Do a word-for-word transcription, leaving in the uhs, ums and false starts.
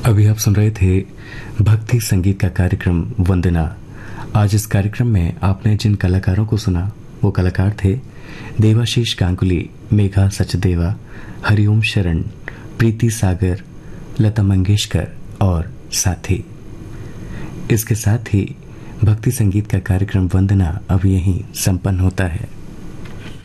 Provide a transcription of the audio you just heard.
अभी आप सुन रहे थे भक्ति संगीत का कार्यक्रम वंदना। आज इस कार्यक्रम में आपने जिन कलाकारों को सुना वो कलाकार थे देवाशीष गांगुली, मेघा सचदेवा, हरिओम शरण, प्रीति सागर, लता मंगेशकर और साथी। इसके साथ ही भक्ति संगीत का कार्यक्रम वंदना अब यहीं संपन्न होता है।